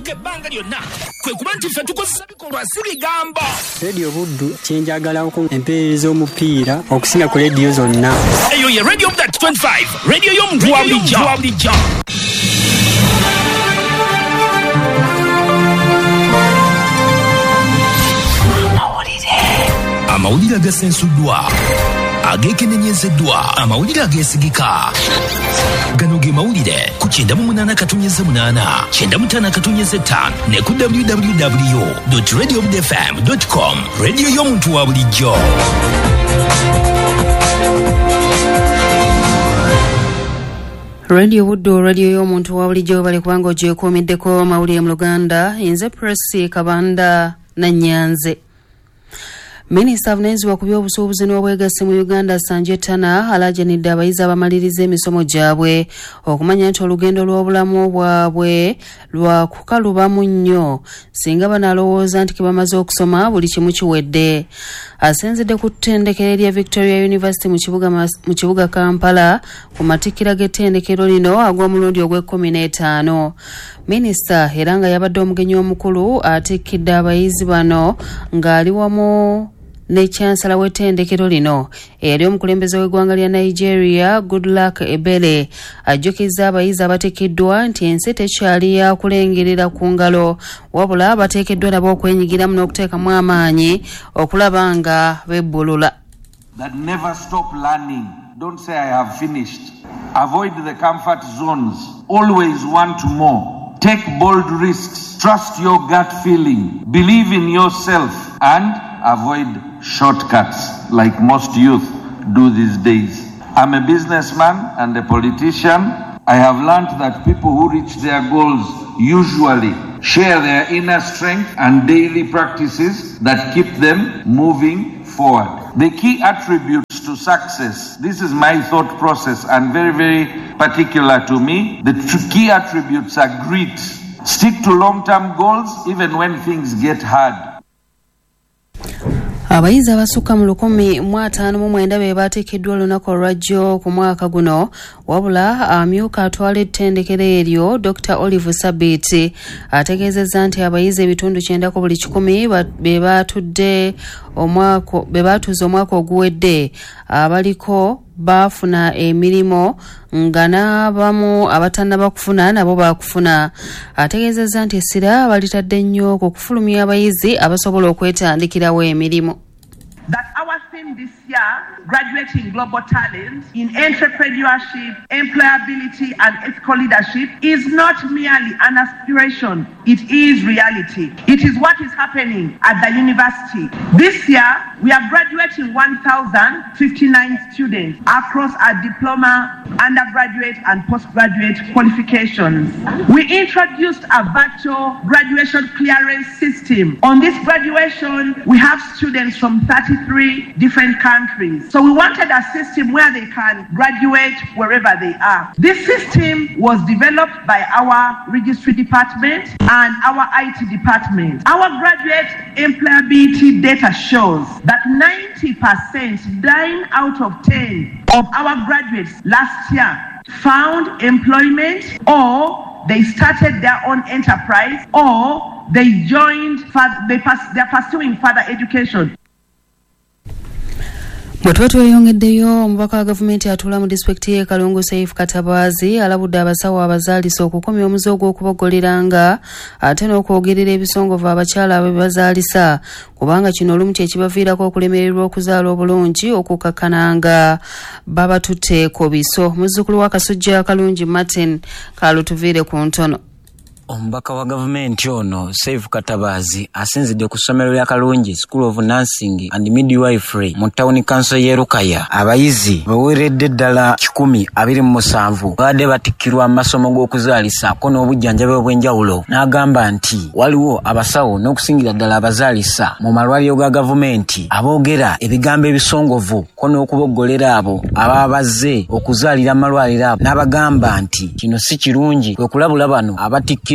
okutuuka ebbanga lyonna kwe kuba nti ffe tukozesa bikolwa si bigambo. Radio Buddu kyenjagalako empeereza omupiira okusinga ku radio zonna. Eyo ye Radio Buddu 25, radio y'omuntu wa bulijjo. Amawulire agasensuddwa, agekenenyezeddwa, amawulire ageesigika. Gano ge mawulire ku 98.8, 95.5 ne ku www.radiobudfm.com. Radio y'omuntu wa bulijjo. Radio Buddu, radio y'omuntu wa bulijjo, bali kubanga ogyekuumiddeko mawulire mu Luganda. Nze Presi Kabanda Nanyanze. Minisita avunaanyizibwa ku by'obusuubuzi n'obwegassi mu Uganda Sanje Tana alaajanidde abayizi abamaliriza emisomo gyabwe okumanya nti olugendo lw'obulamu bwabwe lwa kukalubamu nnyo singa banaalowooza nti ke bamaze okusoma buli kimu kiwedde. Asenzedde ku ttendekero lya Victoria University mu kibuga Kampala ku matikkira g'ettendekero lino ag'omulundi ogw'15. Minisita era nga yabadde omugenyi omukulu atikkidde abayizi bano ng'ali wamu ne chancellor w'ettendekero lino eyali omukulembeze w'eggwanga lya Nigeria Goodluck Ebele ajjukizza abayizi abateekeddwa nti ensi tekyali ya kulengerera ku ngalo wabula bateekeddwa nabo okwenyigiramu n'okuteekamu amaanyi okulaba nga bebbulula. That never stop learning. Don't say I have finished. Avoid the comfort zones. Always want more. Take bold risks. Trust your gut feeling. Believe in yourself and avoid shortcuts like most youth do these days. I'm a businessman and a politician. I have learned that people who reach their goals usually share their inner strength and daily practices that keep them moving forward. The key attributes to success, this is my thought process and very, very particular to me. The key attributes are grit. Stick to long-term goals even when things get hard. Abayizi abasukka mu 159 be baateekeddwa olunaku olwajjo ku mwaka guno wabula amyuka atwala ettendekero eryo Dr. Olive Sabiti ategeezezza nti abayizi ebitundu 9 ku buli 10 be baatuuza omwaka oguwedde abaliko baafuna emirimu nga n'abamu abatannaba kufuna nabo baakufuna. Ategeezezza nti essira balitadde nnyo ku kufulumya abayizi abasobola okwetandikirawo emirimu. That our theme this year, graduating global talent in entrepreneurship, employability and ethical leadership, is not merely an aspiration, it is reality. It is what is happening at the university. This year, we are graduating 1,059 students across our diploma, undergraduate and postgraduate qualifications. We introduced a virtual graduation clearance system. On this graduation, we have students from 33 different countries. So we wanted a system where they can graduate wherever they are. This system was developed by our registry department and our IT department. Our graduate employability data shows that 90%, 9 out of 10 of our graduates last year found employment, or they started their own enterprise, or they they're pursuing further education. Bwe tweyongeddeyo omubaka wa gavumenti atuula mu disitulikiti y'e Kalungu Saif Katabazi alabudde abasawo abazaalisa okukomya omuze ogw'okubaggoleranga ate n'okwogerera ebisongovu abakyala abe bazaalisa kubanga kino olumu kye kibaviirako okulemererwa okuzaala obulungi okukakkananga babatutte ku biso. Muzzukulu wa Kasujja Kalungi Martin Kalutuviire ku ntono. Omubaka wa gavumenti ono Saif Katabazi asinzidde ku ssomero lya Kalungi School of Nursing and Midwifery mu Town Council y'e Lukaya. Abayizi baweeredde ddala 127 baadde batikkirwa amasomo g'okuzaalisa ko n'obujjanjabi obw'enjawulo. N'agamba nti waliwo abasawo n'okusingira ddala abazaalisa mu malwaliro ga gavumenti aboogera ebigambo ebisongovu ko n'okuboggolera abo ababa bazze okuzaalira amalwaliro abo. N'abagamba nti kino si kirungi kwe kulabula bano abatikkiddwa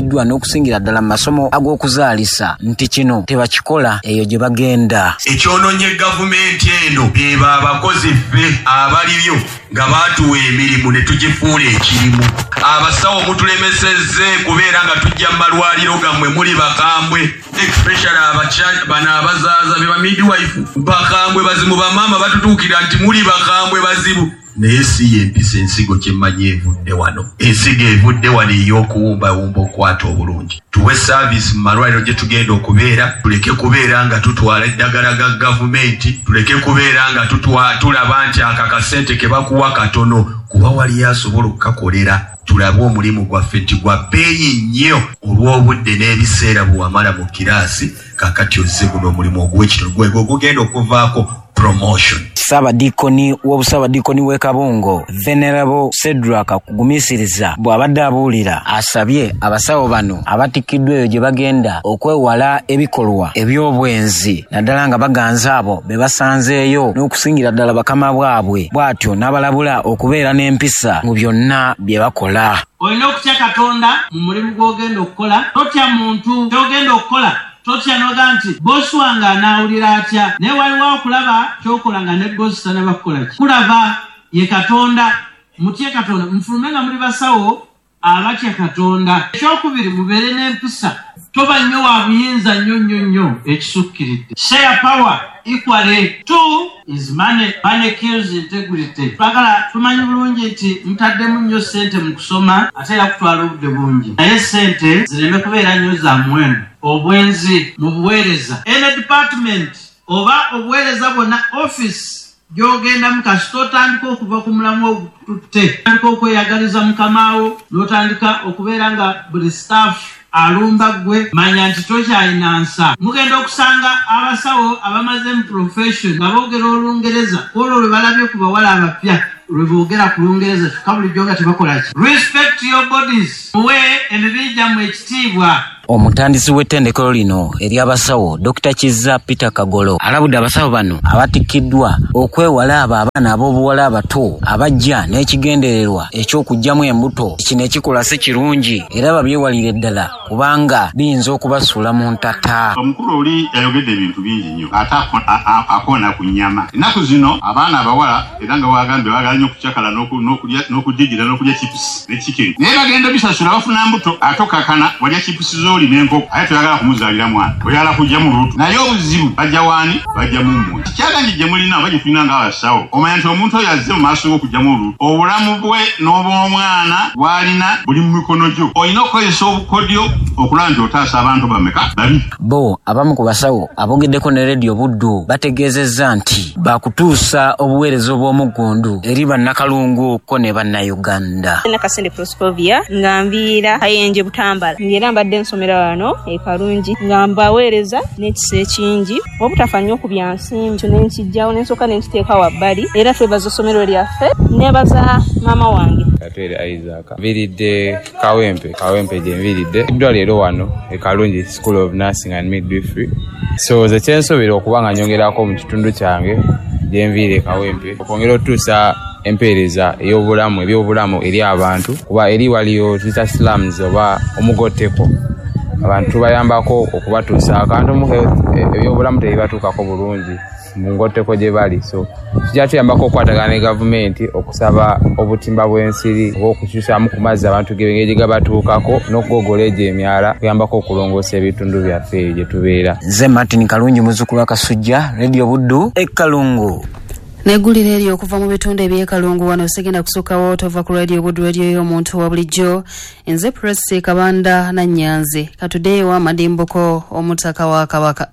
abatikiddwa n'okusingira ddala mu masomo ag'okuzaalisa nti kino tebakikola eyo gye bagenda. Ekyonoonye gavumenti eno eba abakozi ffe abaliyo nga baatuwa emirimu ne tugifuula ekirimu. Abasawo mutulemesezze kubeera nga tujja mu malwaliro gammwe muli bakambwe, especially bano abazaaza be ba midwife bakambwe bazimu, bamaama batutuukira nti muli bakambwe bazibu. Naye si y'empisa ensigo kyemmanyi evudde wano. Ensigo evudde wano ey'okuwumbawumba okwata obulungi. Tuwe service mu malwaliro gye tugenda okubeera, tuleke kubeera nga tutwala eddagala ga gavumenti, tuleke kubeera nga tulaba nti akakasente ke bakuwa katono, kuba wali asobola okukakolera. Tulabe omulimu gwaffe nti gwa bbeeyi nnyo olw'obudde n'ebiseera bwe wamala mu kiraasi, kakati ozze guno omulimu ogw'ekitalo gwego ogugenda okuvaako promotion. Ssaabadiikoni w'obussaabadiikoni w'e Kabungo Venerable Cedric Kugumisiriza bw'abadde abuulira asabye abasawo bano abatikiddwa eyo gye bagenda okwewala ebikolwa eby'obwenzi naddala nga baganza abo be basanzeeyo n'okusingira ddala bakama bwabwe, bw'atyo n'abalabula okubeera n'empisa mu byonna bye bakola. Olina okutya Katonda mu mulimu gw'ogenda okukola, totya muntu ky'ogenda okukola. Totya noga nti bosi wange anaawulira atya, naye waliwo okulaba ky'okola nga ne bosi tanabakukola ki. Kulaba ye Katonda, mutye Katonda, mufulume nga muli basawo abatya Katonda. Ekyokubiri mubeere n'empisa, toba nnyo wa buyinza nnyo ekisukkiridde. Share power equally. 2 is money. Money kills integrity. Twagala tumanyi bulungi nti mutaddemu nnyo ssente mu kusoma ate era kutwala obudde bungi, naye ssente zireme kubeera nnyo za muwendo. Obwenzi mu buweereza, ene department oba obuweereza bwonna, office gy'ogendamu kasita otandika okuva ku mulamu ogututte, otandika okweyagaliza mukamaawo n'otandika okubeera nga buli staff alumba gwe, manya nti tokyalina nsa. Mugenda okusanga abasawo abamaze mu profession nga boogera Olungereza, olwo lwe balabye ku bawala abapya lwe boogera ku Lungereza kyokka bulijjo nga tebakola ki. Respect your bodies, muwe emibiri gyammwe ekitiibwa. Omutandisi w'ettendekero lino ery'abasawo Dr. Kizza Peter Kagolo alabudde abasawo bano abatikiddwa okwewala abo abaana ab'obuwala abato abajja n'ekigendererwa eky'okugyamu embuto. Kino ekikola si kirungi era babyewalire ddala kubanga biyinza okubasuula mu ntata. Omukulu oli yayogedde ebintu bingi nnyo ate akoona ku nnyama. Ennaku zino abaana abawala era nga bagambye baagala nnyo okucakala n'okudigira n'okulya chipusi ne chicken, naye bagenda bisasula bafuna mbuto ate okakana walya chipusi z'oli n'enkoko, ate toyagala kumuzaalira mwana, oyagala kujjamu lutu. Naye obuzibu bajja waani? Bajja mu mmwe. Kyaganji gye mulina bajja tulina ng'abasawo omanya nti omuntu oyo azze mu maaso g'okujjamu olutu, obulamu bwe n'obw'omwana bw'alina buli mu mikono gyo. Olina okukozesa obukodyo okulaba nti otaasa abantu bameka babi. Bo abamu ku basawo aboogeddeko ne Radio Buddu bategeezezza nti bakutuusa obuweereza obw'omuggundu eri bannakalungu ko ne bannayuganda. Nakasende Proscovia nga nviira Kayenje Butambala, ngera mbadde nsomera wano e Kalungi nga mbaweereza n'ekisa ekingi obutafa nnyo ku byansimbi. Kyo nenkijjawo nensooka nenkiteeka wabbali, era twebaza essomero lyaffe, nebaza maama wange Katwere Isaac. Nviiridde Kawempe gye nviiridde eddwaliro wano e Kalungi School of Nursing and Midwifery. So ze kyensobera okuba nga nyongerako mu kitundu kyange gye nviire Kawempe okwongera otuusa empeereza ebyobulamu eri abantu, kuba eri waliyo tita slums oba omugotteko abantu tubayambako okubatuusa akantu mu ebyobulamu tebibatuukako bulungi mu ngotteko gye bali. So tujja tuyambako okukwatagana ne gavumenti okusaba obutimba bw'ensiri oba okukyusamu ku mazzi abantu gye gabatuukako n'okugogola egyo emyala kuyambako okulongoosa ebitundu byaffe gye tubeera. Nze Martin Kalungi muzzukulu wa Kasujja, Radio Buddu e Kalungu. Neggulira eryo okuva mu bitundu eby'ekalungu wano segenda kusookawo tova ku Radio Buddu, radio y'omuntu wa bulijjo. Nze Presi Kabanda na Nyanzi katuddeyo Amadimboko omutaka wa Kabaka.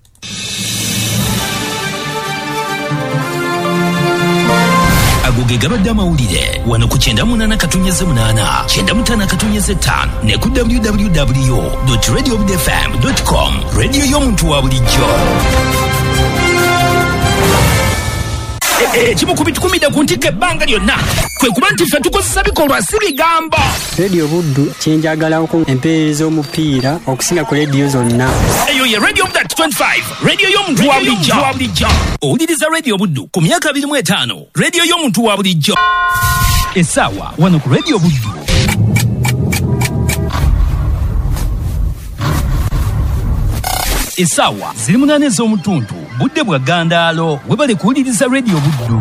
Agoge gabadde amawulire wano ku 98.8 95 ne ku www.radiobudfm.com. Radio y'omuntu wa bulijjo. Kimu kubitukumida ku ntikko ebbanga lyonna kwe kuba nti ffe tukozesa bikolwa si bigambo. Radio Buddu kyenjagalako empeereza omupiira okusinga ku radio zonna. Eyo ye Radio Buddu 25, radio y'omuntu wa bulijjo. Owuliriza Radio Buddu ku myaka 25, radio y'omuntu wa bulijjo. Essaawa wano ku Radio Buddu. Essaawa ziri 8 ez'omutuntu budde bwa Gandaalo webale kuwuliriza Radio Buddu.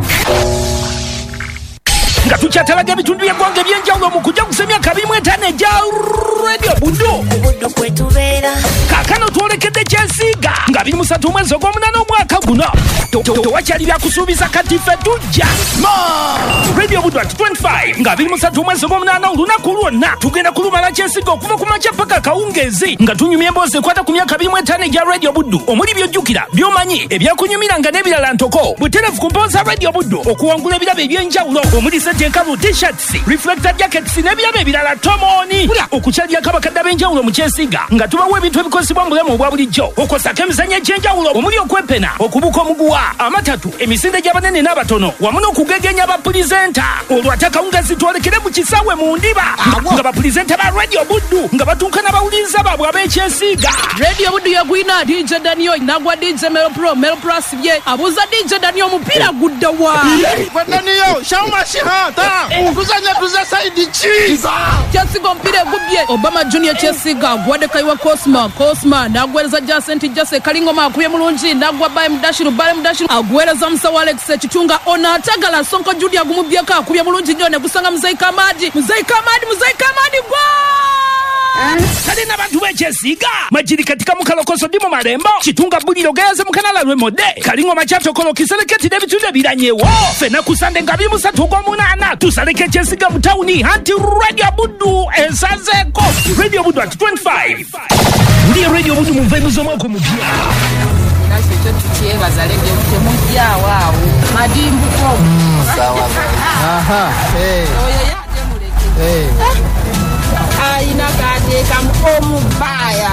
Nga tukyatalaga ebitundu by'eggwanga eby'enjawulo mu kujja kusemya 25 ejja Radio Buddu kwetubeera kaakano twolekedde Kyesiiga nga 23 mwezi ogw'omunaana omwaka guno tewakyali byakusuubiza kati ffe tujja Radio Buddu at 25 nga 23 mwezi ogw'omunaana olunaku lwonna tugenda kulumala Kyesiiga okuva ku makya paka kawungeezi nga tunyumya emboozi ekwata ku myaka 25 ejja Radio Buddu omuli by'ojjukira by'omanyi ebyakunyumiranga n'ebirala ntoko butereevu ku mboozi za Radio Buddu okuwangula ebirabo eby'enjawulo omuli enkalu t-shirts, reflector jackets n'ebirabo ebirala tomoni okukyalya kabakadde ab'enjawulo mu Kyesiiga nga tubawa ebintu ebikozesebwa mu bulamu obwa bulijjo okosako emizannyo egy'enjawulo omuli okwepena okubuka omuguwa amatatu emisinde gy'abanene n'abatono wamu n'okugegenya abapulizenta olwo ate akawungeezi twolekere mu kisaawe mu ndiba nga bapulizenta ba Radio Buddu nga batuuka n'abawuliriza baabwe ab'ekyesiiga. Radio Buddu yagwina DJ Daniel nagwa DJ Melo Pro asibye abuuza DJ Daniel omupiira gudda wa Daniel shawmashiha ukuzanya tuza saidi chi Kyesiiga omupiira egubye Obama Junior Kyesiiga agwadde kaiwa Cosma nagwereza Jacent Jase Kalingoma akubye mulungi nagwa Baye Mudashiru agwereza Musawa Alex Ekitunga ono atagala Sonko Judy agumubyeko akubye mulungi nnyo ne gusanga Muzayi Kamadi gwa kale n'abantu b'Ekyesiiga majiri katika mukalokoso ndi mu malembo Kitunga buliro geyaze mukanala lw'emode Kalingoma kyatokolo kisereketi n'ebitundu ebiranyewo fena kusande nga 23 tusaleke Ekyesiiga mu tawuni anti Radio Buddu esazeeko Radio Buddu at 25 ndi Radio Buddu mu vaibu z'omwaka omupya nakyo tukyebaza Radio Buddu mujjawo awo madimbuko sawa oyo yaje muleke aina kateeka omubaya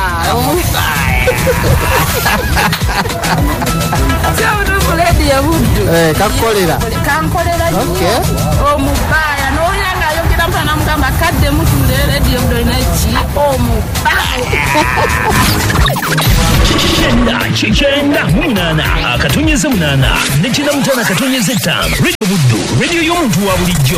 Radio Buddu kankolera omubaya n'oyanga ayogera mpana mugamba kadde mutule Radio Buddu inaki omubaya Chenda munana akatonyeze munana nechina mutana katonyeze 5 Radio Buddu radio y'omuntu wa bulijjo.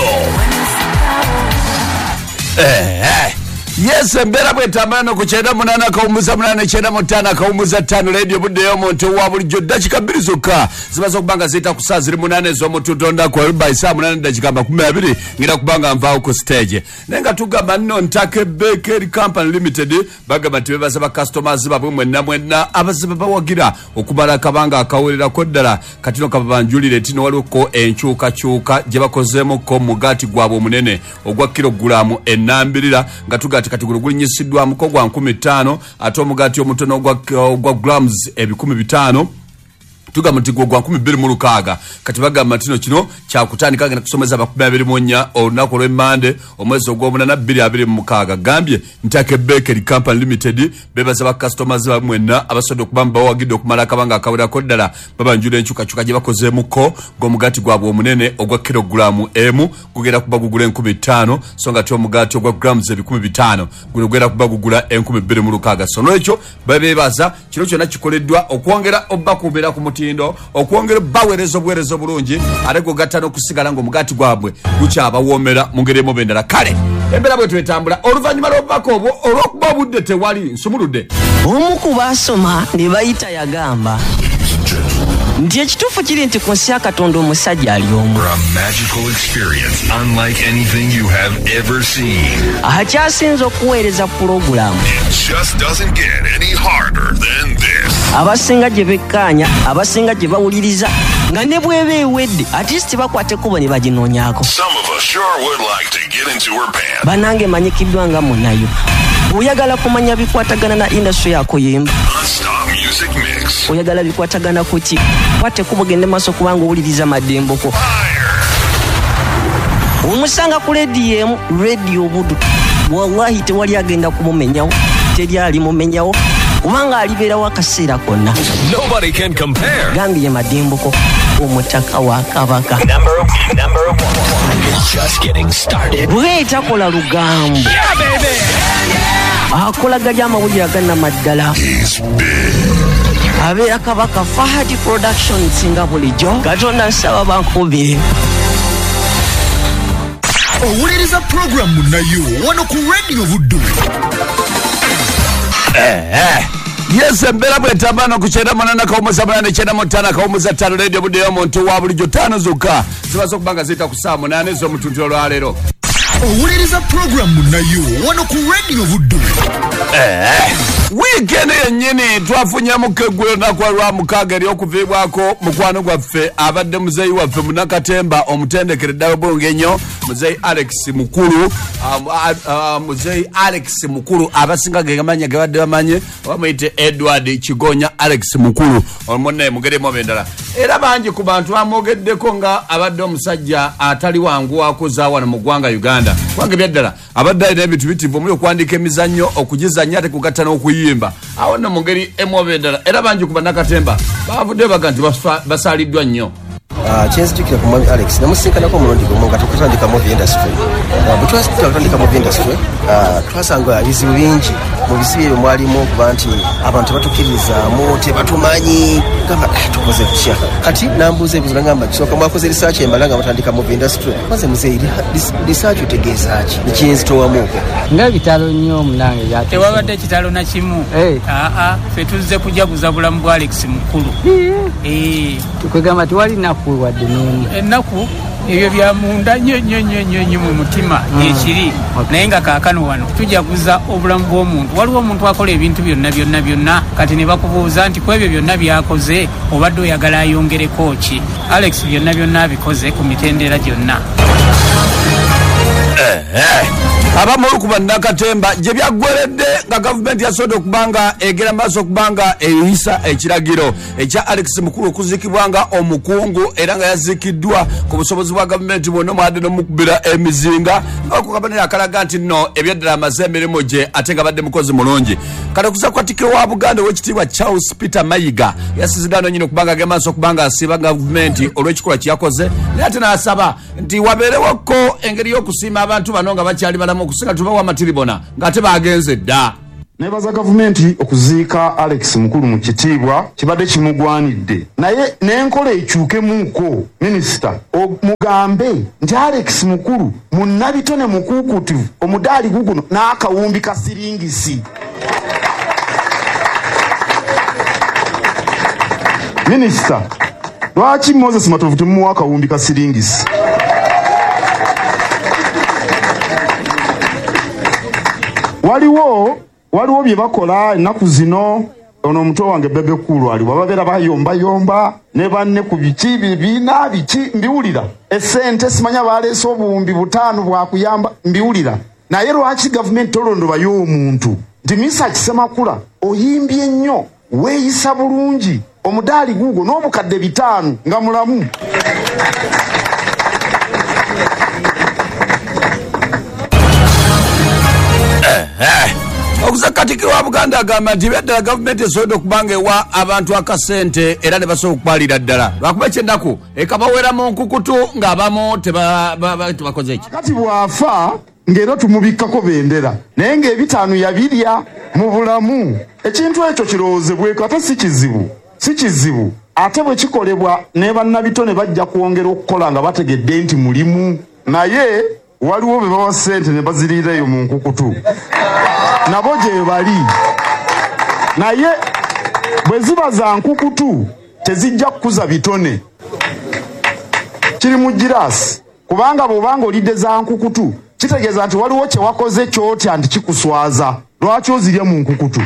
Yes, mbera bwetambala n'okukyenda 8 akawummuza 8 kyenda 5 akawummuza 5 Radio Buddu y'omuntu wa bulijjo dakika 2 zokka zimaze okubanga ziyita ku saa 8 ez'omutuntu ondaku by saa 8 dakika 20 ngira kubanga nvaawo ku stage naye nga tugamba nno Ntake Bakery Company Limited bagamba nti bebaza ba customers babwe mwenna abaziba bawagira okumala akabanga akawererako ddala katino kababanjulire tino waliko enkyukakyuka gye bakozeemuko mugati gwabwe omunene ogwa kilogulamu enambirira nga tugati kati gulinyisiddwa muko gwa 15 ate omugati omutono ogwa grams 1500 tugamba nti gwa 26 kati bagamba tino kino kyakutandika agenda kusomeza abakumi 24 olunaku lw'emmande omwezi ogw'omunana 2026 gambye Ntake Bakery Company Limited bebaza ba customers bamwenna abasodde okubamba bawagidde okumala akabanga akawerako ddala babanjula enkyukakyuka gye bakozeemuko ng'omugati gwabwe omunene ogwa kilogulamu emu gugenda kuba gugula 1500 so nga ti omugati ogwa grams 1500 gugenda kuba gugula 2026 so n'ekyo bebaza kino kyonna kikoleddwa okwongera obbakuumira ku mutindo okwongera bawerezo bwerezo bulungi ate gogattana okusigala ng'omugati gwabwe gukyabawomera mu ngeri emu bendala kale embeera bwe twetambula oluvannyuma lw'obubaka obwo olw'okuba obudde tewali nsumuludde omu ku baasoma ne bayita yagamba nti ekituufu kiri nti ku nsi ya Katonda omusajja ali omu akyasinza okuweereza pulogulaamu abasinga gye bekkaanya abasinga gye bawuliriza nga ne bw'eba ewedde atisti bakwate kubo ne baginoonyaako banange manyikiddwa nga munayo oyagala kumanya bikwatagana na industry yako yemba oyagala bikwatagana ku ki kwate kubo gende maaso kubanga owuliriza mademboko omusanga ku Radio Buddu wallahi tewali agenda kumumenyawo teri alimumenyawo kubanga alibeerawo akaseera konna gambye mademboko omutaka wa Kabaka bwetakola lugambo akolaga ly'amawulire agannamaddala abeera Kabaka Fahad Productions nga bulijjo Katonda nsaba bankubire owuliriza programu nayo wano ku Radio Buddu Yes, mbera bwetabano kuchera manana kaumuza manana chera mutana kaumuza tano radio bude yo muntu wa bulijjo tano zuka zibazo kubanga zita kusamu nane zo mutuntiro lwa lero. Owuliriza program nayo wano ku radio buddu. Weekend yennyini twafunya mukegwe na kwa lwa mukaga eri okuvibwako mukwano gwaffe abadde muzeyi waffe Munakatemba omutendekere ddayo bulungi ennyo muzeyi Alex Mukulu muzeyi Alex Mukulu abasinga gegamanya gabadde bamanye bamuyite Edward Kigonya Alex Mukulu omonne mugere mobendala era bangi ku bantu amogeddeko nga abadde omusajja atali wangu wakuza wano mu ggwanga Uganda wange byaddala abadde alina ebintu bitivu omuli okwandika emizannyo okugizannya ate kugattana okuyimba awo no mugeri emobendala era bangi ku Banakatemba bavudde baga nti basaliddwa nnyo. Kyenzijukira ku mwami Alex namusinkanako omulundi gumu nga tukutandika movie industry bwetwatandika movie industry twasanga ebizibu bingi mu bizibu ebyo mwalimu okuba nti abantu batukkiririzaamu tebatumanyi gamba tukoze tutya kati nambuuza ebizibu nagamba kisooka mwakoze research embala nga batandika movie industry maze muzeeyi research otegeeza ki nekiyinzitowamuko ng'ebitalo nnyo omunange tewabadde ekitalo na kimu ffe tuzze kujaguza bulamu bwa Alex Mukulu tukwegamba tiwali naku wadde n'emu ennaku ebyo bya munda nnyo mu mutima ekiri naye nga kaakano wano tujaguza obulamu bw'omuntu waliwo omuntu akola ebintu byonna kati ne bakubuuza nti ku ebyo byonna byakoze obadde oyagala ayongereko ki Alex byonna abikoze ku mitendera gyonna. Abamu ku Banakatemba gye byaggweredde nga gavumenti yasobola okubanga egera maaso okubanga eyisa ekiragiro ekya Alex Mukulu okuzikibwanga omukungu era nga yazikiddwa ku busobozi bwa gavumenti bwonna mwadde n'omukubira emizinga nga kukabanira akalaga nti nno ebyaddala amaze emirimu gye ate nga badde mukozi mulungi kale okuza kwatikiro wa Buganda ow'ekitiibwa Charles Peter Mayiga yasizidano nyina okubanga agenda maaso okubanga asiiba gavumenti olw'ekikola kye yakoze naye ate n'asaba nti wabeerewoko engeri y'okusiima abantu bano nga bakyali balamu okusinga tubawa matiribona ng'ate bagenze dda. Nebaza gavumenti okuziika Alex Mukulu mu kitiibwa kibadde kimugwanidde naye n'enkola ekyukemuuko minisita mugambe nti Alex Mukulu munnabitone mukuukutivu omudaali guguno n'akawumbi ka siringisi. Minisita lwaki Moses Matovu tumuwa akawumbi ka siringisi? Waliwo bye bakola ennaku zino ono omutwe wange Bebe Kulu aliwo ababeera bayombayomba ne banne ku biki bibiina biki mbiwulira esente simanya baleese obuwumbi 5 bwakuyamba mbiwulira naye lwaki gavumenti tolondobayo omuntu nti Misa Kisemakula oyimbye nnyo weeyisa bulungi omudaali guugo n'obukadde 5 nga mulamu. Okuza Katikkiro wa Buganda agamba nti byaddala gavumenti esobodde okubanga ewa abantu akasente era ne basobola okupalira ddala lwakuba ekyennaku ekabawera mu nkukutu ng'abamu tebakoze eki kati bw'afa ng'era tumubikkako bendera naye ng'ebitaano yabirya mu bulamu ekintu ekyo kirowoozebweko ate si kizibu ate bwe kikolebwa ne bannabitone bajja kwongera okukola nga bategedde nti mulimu naye waliwo be bawa ssente ne baziriirayo mu nkukutu nabo gye bali naye bwe ziba za nkukutu tezijja kukuza bitone kiri mu girasi kubanga bw'obanga olidde za nkukutu kitegeeza nti waliwo kye wakoze kyotya nti kikuswaza lwaki ozirya mu nkukutu.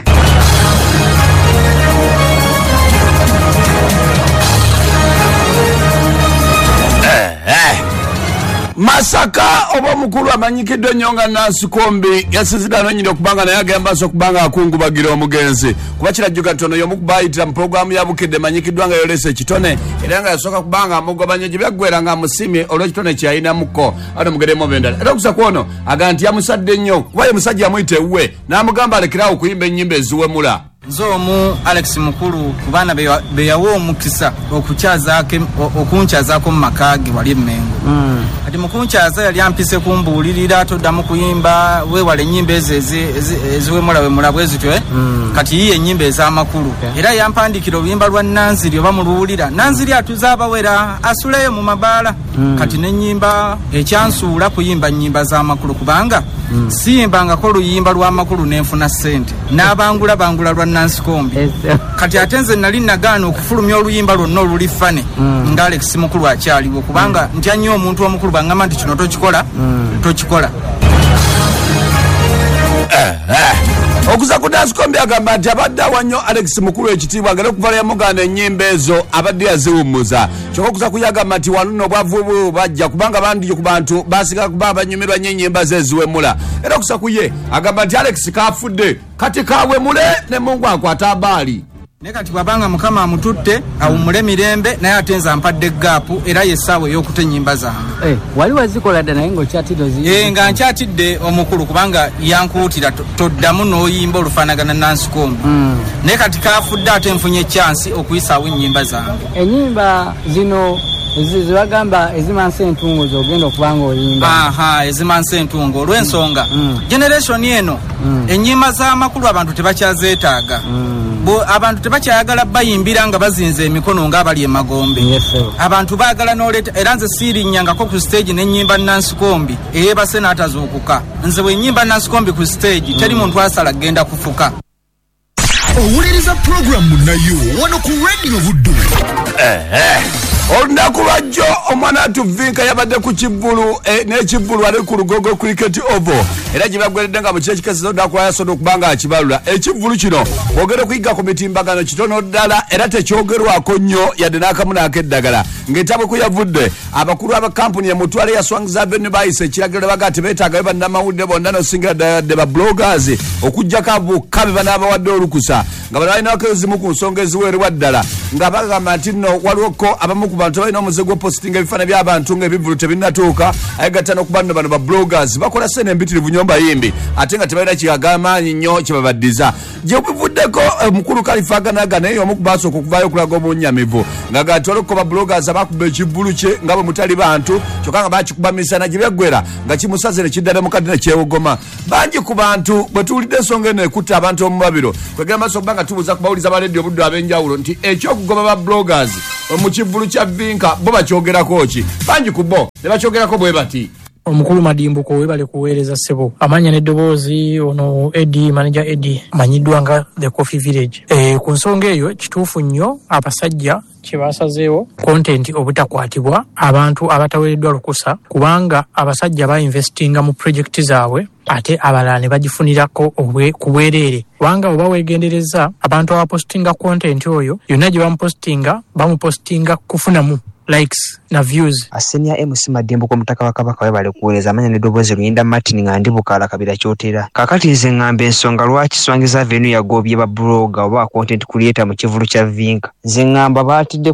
Masaka oba mukulu amanyikiddwa nnyo nga Nancy Kombi yasizidano nyina okubanga naye agenda maaso okubanga akungubagira omugenzi kuba kirajjuka nti ono y'omu ku baayitira mu pulogulaamu ya Bukedde manyikiddwa nga yoleesa ekitone era nga yasooka kubanga amugobanya gye byaggwera nga amusiimye olw'ekitone kye yayinamukko ate mugeremu obendala era okusa kwono aga nti yamusadde nnyo kuba ye musajja yamuyita ewuwe n'amugamba alekerawo okuyimba ennyimba eziwemula. Nze omu Alex Mukulu ku baana be yawa omukisa okunkyazaako mu maka ge wali Emmengo kati mukunkyaza yali ampise kumbuulirira toddamu kuyimba weewala ennyimba ezo eziwemula bwe zityo kati yiye ennyimba ez'amakulu era yampandikira oluyimba lwa Nanziri oba muluwulira Nanziri atuza abawera asuleyo mu mabaala kati n'ennyimba ekyansuula kuyimba nnyimba z'amakulu kubanga siyimbangako oluyimba lw'amakulu nenfuna ssente n'abangula lwa Nansikombi kati ate nze nali nagaana okufulumya oluyimba lwonna oluli fane nga Alex Mukulu akyaliwo kubanga ntya nnyo omuntu omukulu bangamba nti kino tokikola okuza ku Nansikombi agamba nti abadde awanyo Alex Mukulu ekitiibwa agenda okuvala yamugana ennyimba ezo abadde yaziwummuza kyokka okuza kuyagamba nti wano nno obwavu bajja kubanga bandiyo ku bantu basigala kuba abanyumirwa nnyo ennyimba ze eziwemula era okusa ku ye agamba nti Alex kafudde kati kawemule ne Mungu akwata abaali ne kati bwabanga Mukama amututte awummule mirembe naye ate nze ampadde gaapu era yessaawa ey'okuta ennyimba zange wali wazikola dda naye ng'okyatidde nga nkyatidde omukulu kubanga yankuutira toddamu n'oyimba olufaanagana Nansikombi naye kati kafudde ate nfunye chansi okuyisaawo ennyimba zange ennyimba zino zibagamba ezimansa entungo zogenda okubanga oyimba ezimansa entungo olw'ensonga generation eno ennyimba z'amakulu abantu tebakyazeetaaga abantu tebakyayagala bayimbira nga bazinze emikono ng'abali emagombe abantu baagala n'oleeta era nze siirinnyangako ku stage n'ennyimba Nansikombi eyeebase n'atazuukuka nze bw'ennyimba Nansikombi ku stage teri muntu asala genda kufuka owuliriza puroguramu nayo wano ku Radio Buddu olunaku lwajjo omwana atuvinka yabadde ku kivulu n'ekivulu ali ku Lugogo Cricket Oval era gye bagweredde nga mu kiro ekikasiza olunaku lwayasoda okubanga akibalula ekivulu kino bwogere okuyiga ku mitimbagano kitono ddala era tekyogerwako nnyo yadde n'akamu n'akeddagala ng'etabwe ku yavudde abakulu abakampuni emutwale ya Swangz Avenue bayise ekiragiro baga tebeetaaga bannamawulire bonna n'osingira ddala yadde bloggers okuggyako abokka be banaabawadde olukusa nga bano balinaako ezimu ku nsonga eziweerwa ddala nga bagamba nti nno waliwoko abamu ku bantu balina omuze gw'opositinga ebifaana by'abantu ng'ebivulu tebinnatuuka ayegatta n'okuba nno bano bloggers bakola ssene embitirivu nnyo mbayimbi ate nga tebalina kigagamaanyi nnyo kye babaddiza gye bivuddeko omukulu Kalifaganaga naye omu ku baasooka okuvaayo okulaga obunyamivu nga gatwaleko bloggers abakuba ekivulu kye nga bwe mutali bantu kyokka nga bakikuba misana gye byaggwera nga kimusaze ne kiddala mu kadde ne kyewogoma bangi ku bantu bwe tuwulidde ensonga eno ekutta abantu omu babiro kwegera maaso okuba nga tubuuza ku bawuliza ba Radio Buddu ab'enjawulo nti ekyokugoba ba bloggers mu kivulu kya Vinka bo bakyogerako ki bangi ku bo ne bakyogerako bwe bati omukulu Madimbuko webale kuweereza ssebo amanya n'eddoboozi ono manager Eddie amanyiddwa nga The Coffee Village ku nsonga eyo kituufu nnyo abasajja kyebasazeewo content obutakwatibwa abantu abataweereddwa lukusa kubanga abasajja bainvestinga mu projekiti zaabwe ate abalala ne bagifunirako ku bwereere kubanga oba weegendereza abantu abapostinga content oyo yonna gye bamupostinga kufunamu likes na views. Asenia MC Madimbuko mutaka wa Kabaka webale kuweleza amanya n'eddoboozi Luyinda Martin nga ndi Bukala Kabira kyotera. Kakati nze ngamba ensonga lwaki Swangz Avenue yagobye ba blogger oba content creator mu kivulu kya Vinka. Nze ngamba baatidde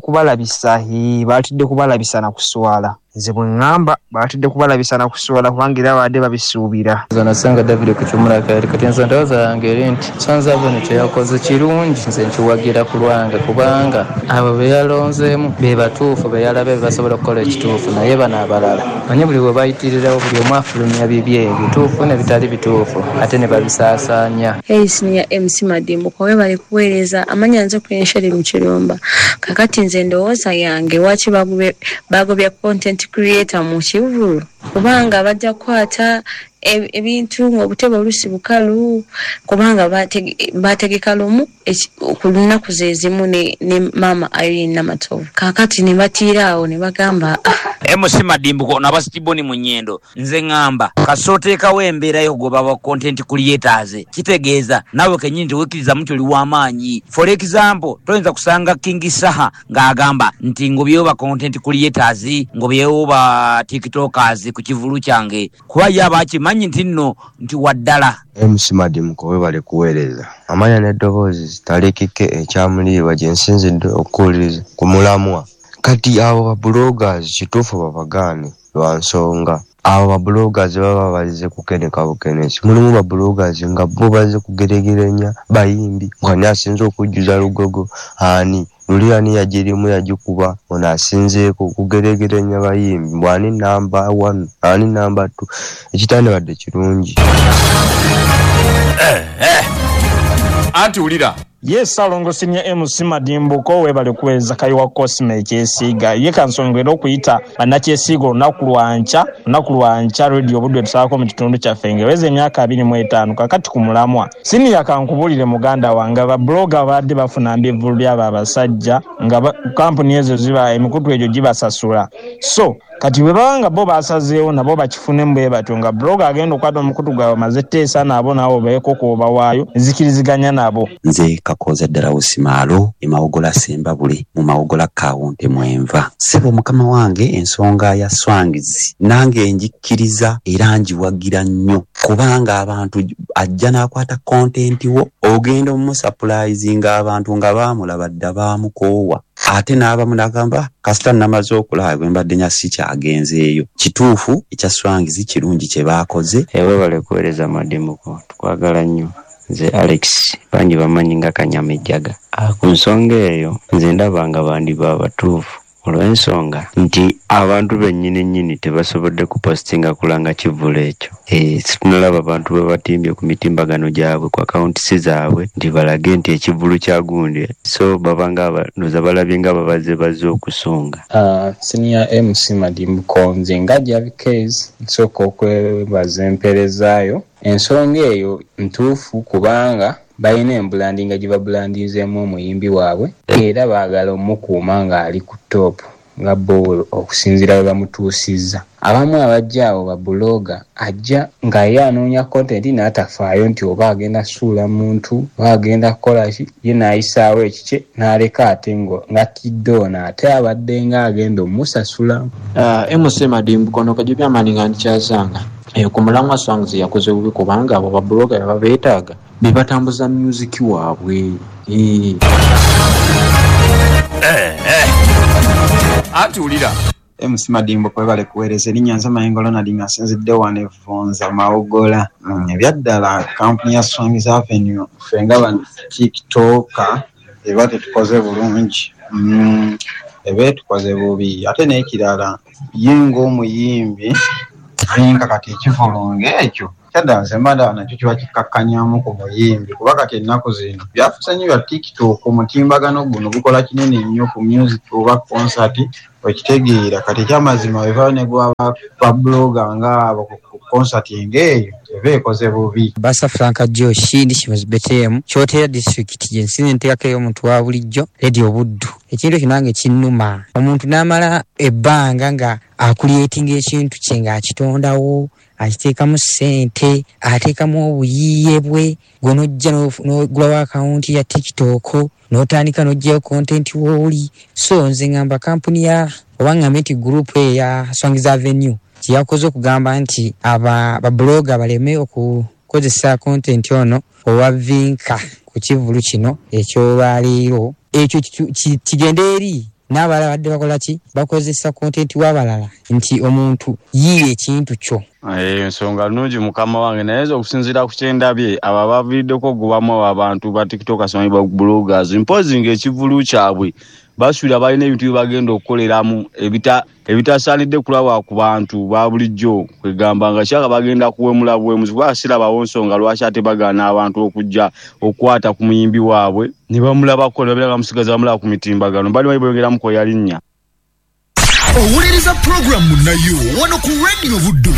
kubalabisa na kuswala. Nze bwe ngamba baatidde kubalabisa na kuswala kubanga era baadde babisuubira. Zanasanga David Kuchumula kati nze ndowooza yange nti Swangz Avenue kyeyakoze kirungi nze nkiwagira ku lwange kubanga abo be yalonzeemu be batuufu be yalabe basobola okukola ekituufu naye bano abalala manyi buli bwe bayitirirawo buli omu afulumya bibye ebituufu n'ebitali bituufu ate ne babisaasaanya. Senior MC Madimbuko webale kuweereza amanya nze Kuyensheri mu Kirumba kakati nze ndowooza yange waki bagobya content creator mu kivulu kubanga bajja kukwata ebintu ng'obutebe olusi bukalu kubanga bategeka lumu ku lunaku ze zimu ne mama Irene Namatovu kakati ne batiiraawo ne bagamba MC Madimbuko n'abasitiboni mu nnyendo nze ngamba kasooteekawo embeera y'okugoba ba content creators kitegeeza naawe kennyini tewekkiriza mu kyoli w'amaanyi. For example toyinza kusanga King Saha ng'agamba nti ngobyewo ba content creators ngobyewo ba tiktokers ku kivulu kyange kuba ye abakimanyi nti nno nti waddala. MC Madimbuko webale kuweereza amanya n'eddoboozi Talikike ekyamulirwa gye nsinzidde okuwuliriza ku mulamwa. Kati abo ba bloggers kituufu babagaane lwa nsonga abo ba bloggers baba balize kukeneka bukenesi mulimu ba bloggers nga bo baze kugeregerenya bayimbi nga asinze okujjuza Lugogo ani Lulirani yagirimu yagikuba ono asinzeeko okugeregeranya bayimbi bwani namba 1 ani namba 2 ekitandibadde kirungi. Anti ulira Yes, Salongo Senior MC Madimbuko webale kuweza kaiwa Cosme Kyesiga ye kansongera okuyita bannakyesiga olunaku lwanca radio budde tusaako mu kitundu kyaffe ngeweza emyaka 25 kakati ku mulamwa senior kankubulire muganda wange ba blogger badde bafuna mbivulu byabo abasajja nga kampuni ezo ziba emikutu egyo gibasasula so kati bwe banga bo basazeewo nabo bakifune mbe batunga blogger agenda okwata omukutu gwawe mazeteesa nabo nabo beeko kuba waayo zikiriziganya nabo. Nze Kakoza ddala Usimaalo emawogola Sembabule mu mawogola Kawunte Mwenva. Sebo mukama wange ensonga ya Swangizi nange njikiriza era njiwagira nnyo kubanga abantu ajja n'akwata content wo ogenda mu surprising abantu nga baamulaba dda baamukoowa ate n'abamu n'agamba kasita namaze okulaba bwe mbadde nyasi kyagenzeeyo. Kituufu ekya Swangizi kirungi kye baakoze. Ewe bale kuweereza Madimbuko tukwagala nnyo. Nze Alex bangi bamanyi nga Kanyamejjaga. Ku nsonga eyo nze ndabanga bandi babatuufu olw'ensonga nti abantu bennyini tebasobodde kupostinga kulanga kivulo ekyo. Situnalaba abantu bwe batimbye ku mitimbagano gyabwe ku akawuntisi zaabwe nti balage nti ekivulu kya gundi so babanga abanoza balabye nga babaze okusunga. Senior MC Madimbuko nze nga Javikez nsooka okwebaza emperezaayo ensonga eyo ntuufu kubanga bayina embulandinga gye babulandinzeemu omuyimbi waabwe era baagala omukuuma nga ali ku top nga bo okusinziira bwe bamutuusizza. Abamu abajja awo babuloga ajja nga ye anoonya content n'atafaayo nti oba agenda suula muntu oba agenda kukola ki ye n'ayisaawo ekikye n'aleka ate nga kiddoona ate abadde nga agenda omusasula. MC Madimbuko ono kajja byamaanyi nga ndikyazanga ku mulamwa Swangizi yakoze bubi kubanga abo babloga babeetaaga bebatambuza music waabwe. Ati ulira MC Madimbuko webale kuweereza erinnya Mayingolo nali nga nsinzidde wano Evonza mawogola ebyaddala kampuni ya Swangizi Avenue fenga ba TikToker eba tetukoze bulungi ebe tukoze bubi ate n'ekirala yengo omuyimbi ayinka kati ekivulunge ekyo kyadanze mada nakyo kiba kikakkanyamu ku muyimbi kuba kati ennaku zino byafuuse nnyo bya TikTok omutimbagano guno gukola kinene nnyo ku music oba concert wekitegeera kati ekyamazima weva ne gwaba babloga nga abo ku concert ng'eyo eba ekoze bubi. Basa Franka Joshi ndi Kibazi BTM Kyotera district gyensi nteeka y'omuntu wa bulijjo Radio Buddu. Ekintu kinange kinnuma omuntu n'amala ebbanga nga akulietinga ekintu kye nga akitondawo akiteekamu ssente ateekamu obuyiiye bwe gonojja n'ogulawo akawunti ya TikTok n'otandika n'ogyayo content wooli. So nze ngamba kampuni ya oba ngambe nti group eya Swangizi Avenue kiyakoze okugamba nti babloga baleme okukozesa content ono owavinka ku kivulu kino ekyolwaleero ekyo kigende eri n'abalala badde bakola ki bakozesa content w'abalala nti omuntu yiye ekintu kyo. Ensonga nnungi mukama wange naye okusinziira ku kyendabye abo baviiddeko gubamu abantu ba TikTok asomanyi ba bloggers imposing ekivulu kyabwe basuula balina ebintu bye bagenda okukoleramu ebitasaanidde kulaba ku bantu ba bulijjo kwegamba nga kyaka bagenda kuwemula bwemuzi kuba sirabawo nsonga lwaki ate bagaana abantu okujja okwata ku muyimbi waabwe ne bamulabako ne babiraga musigaza bamulaba ku mitimbagano bali bayibogeramu ko yalinnya. Owuliriza programu nayo wano ku Radio Buddu.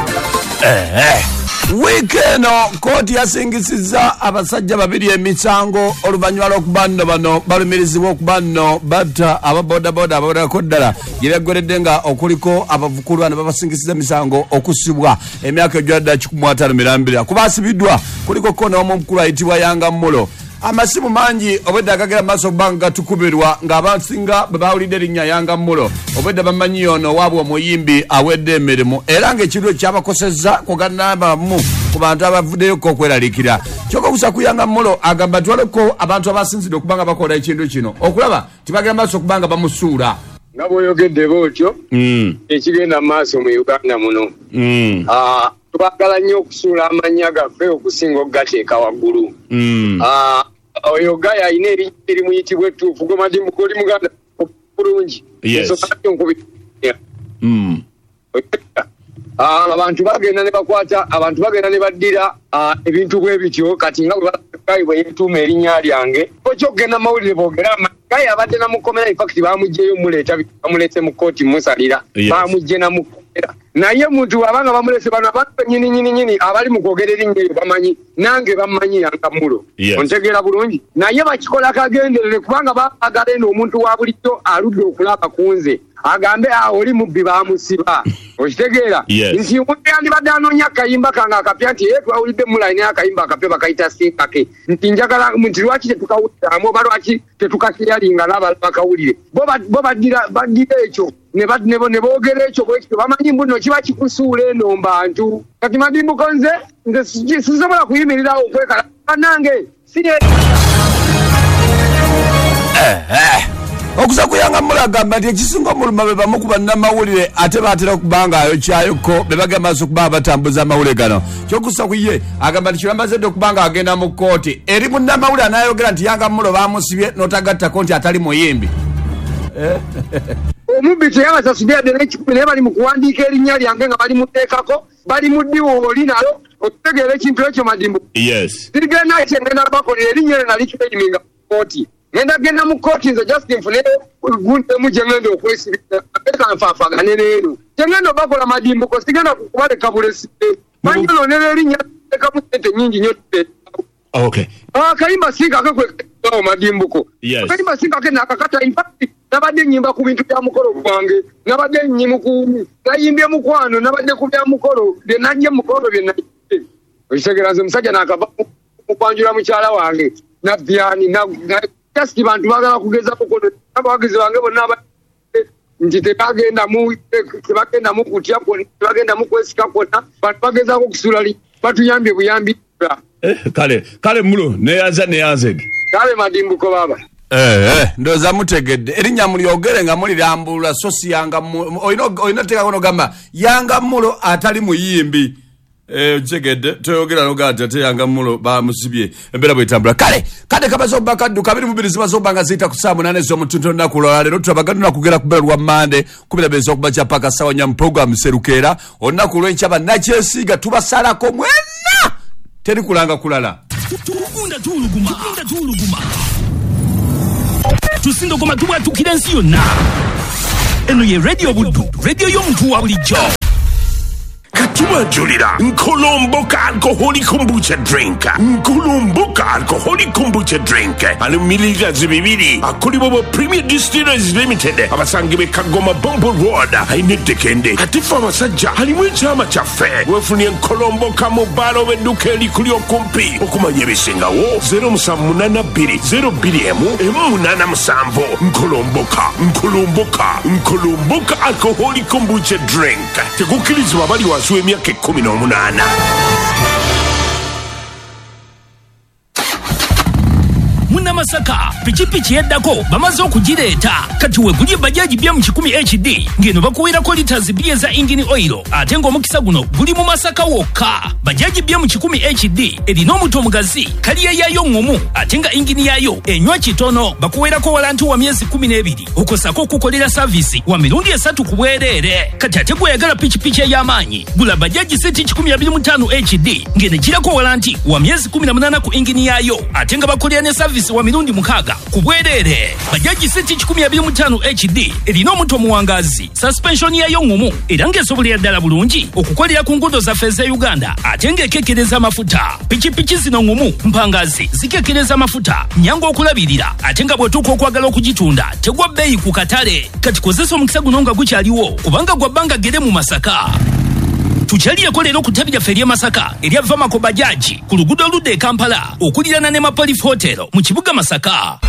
Weekeno kooti yasingisizza abasajja babiri emisango oluvannyuma lw'okuba nno bano balumirizibwa okuba nno batta ababodaboda abawerako ddala gye byaggweredde nga okuliko abavukulu bano babasingisiza emisango okusibwa emyaka egyadda 15 kuba asibiddwa kuliko kona omukulu ayitibwa Yanga Mulo. Amasimu mangi obwedda agagera maaso kubanga gatukubirwa ng'abasinga bwe bawulidde erinnya Yanga Mulo obwedda bamanyi ono waabwe omuyimbi awedde emirimu era ng'ekirulo kyabakosezza kugannabamu ku bantu abavuddeyoko okweraliikira. Kyokka okusa ku Yanga Mulo agamba twaleko abantu abasinzidde okubanga bakola ekintu kino okulaba tibagera maaso okubanga bamusuula. Nga bw'oyogedde bw'otyo ekigenda maaso mu Uganda muno twagala nnyo okusuula amannya gaffe okusinga okugateeka waggulu. oyo gaya ine eri muyitibwe tufu gwe Madimbuko oli muganda bulungi. Yes. Abantu bagenda ne bakwata abantu bagenda ne baddira ebintu bwe bityo kati nga bwe yetuuma erinnya lyange okyogenda mawulire boogera gaya abadde namukomera infact bamugjeyo bamuletse mu kooti musalira bamugje namukomera naye muntu abanga bamulese bano abantu nyini abali mu kwogera erinnya eyo bamanyi nange bamanyi yankamulo ontegeera bulungi naye bakikola kagenderere kubanga baagala eno omuntu wa bulijjo aludde okulaba kunze agambe oli mubbi bamusiba okitegeera nti omuntu yandibadde anoonya akayimba kange akapya nti twawulidde mulayini akayimba akapya bakayita sinkake nti njagala nti lwaki tetukawuliramu oba lwaki tetukakyalinga n'abala bakawulire bo baddira ekyo ne boogera ekyo bwekityo bamanyi mbuno kiba kikusuula eno mbantu kati Madimbuko nze sisobola kuyimirirawo okwekala banange okuza kuyanga mulagamba nti ekisinga omuluma be bamu ku bannamawulire ate batera okubanga ayokyayoko be bagamba okuba batambuza amawulire gano kyokusa ku ye agamba nti kirambazedde okubanga agenda mu kooti eri munnamawulire anayogera nti yanga mulo bamusibye n'otagattako nti atali muyimbi omubbi teyabasasudde n'ekikumi naye bali mu kuwandiika erinnya lyange nga bali muteekako bali mu ddiwooli nalo okutegeera ekintu ekyo Madimbuko sirigenda kyengenda bakolera erinnya eryo nali kireyiminga mu kooti genda mu kooti nze just nfune guntemu gyengenda okwesibira akanfaafagane leero gyengenda obakola Madimbuko sigenda kubaleka bulesidde banyolonera erinnya tekamu sente nyingi nnyo akayimba sinkake kwekao Madimbuko akayimba sinkake nakakata infact nabadde nnyimba ku bintu bya mukolo gwange nabadde nayimbye mukwano nabadde ku bya mukolo bye najje mukolo bye najje okitegeera nze musajja nakava mukwanjula mukyala wange nabyani just bantu bagala kugezako kono abawagizi bange bonna nti tebagenda mu kutya kwonna tebagenda mu kwesika kwonna bantu bagezako okusula batuyambye buyambi kale mulo neyanze kale Madimbuko baba ndoza mutegedde erinnya mulyogere nga mulirambulula so si yanga oyina tekako nogamba yanga mulo atali muyimbi chegede toyogera nogata te yanga mulo bamusibye embera bwetambula kale kabazo bakaddu kabiri mubiri zibazo banga zita kusamu nane zo mutunto nakulola lero tubagadu nakugera kubera lwa mande kubira bezo kubacha paka sawa nyam program serukera onaku lwenchaba nachesiga tubasalako mwenna teri kulanga kulala tukunda tuluguma tusindo koma tuwa tukirensi yonna eno ye radio buddu radio y'omuntu wa bulijjo Katima Julira, Nkolomboka alcoholic kombucha drink. Nkolomboka alcoholic kombucha drink. Alumiliga zibibiri. Akuli bobo Premier Distillers Limited. Abasangibe Kagoma Bombo Road. Ainete kende. Atifa masajja. Halimwe chama chafe. Wefuni Nkolomboka mobalo wenduke likulio kumpi. Okumanye bisinga wo. 0 Emunana msambo. Nkolomboka alcoholic kombucha drink. Tegukilizi wabali wasuwe miaka 18. Masaka pichipichi yeddako bamaze okugireeta kati wegulye bajaji bya mu 10 HD ngeno bakuwirako liters bye za engine oil ate ng'omukisa guno guli mu Masaka wokka bajaji bya mu 10 HD erina omuto omugazi kaliya yayo ngomu ate nga engine yayo enywa kitono bakuwirako walanti wa myezi 12 okosako okukolera service wa mirundi 3 ku bwereere kati ate gweyagala pichipichi ey'amaanyi gula bajaji seti 125 HD ngeno girako walanti wa myezi 18 ku engine yayo ate nga bakolera ne service wa mirundi 6 ku bwereere bajaji seti 125 HD erina omuto muwangazi suspension yayo ngumu era ng'esobolera ddala bulungi okukolera ku nguudo zaffe za Uganda ate ng'ekekereza amafuta pichipichi zino ngumu mpangazi zikekereza amafuta nyangu okulabirira ate nga bw'otuuka okwagala okugitunda tegwa bbeeyi ku katale kati kozesa omukisa guno nga gukyaliwo kubanga gwa bbanga gere mu Masaka tukyalireko leero ku ttabi lyaffe ery'e Masaka erya Vamako bajaji ku luguudo oludda e Kampala okulirana ne Mapolif Hotel mu kibuga Masaka.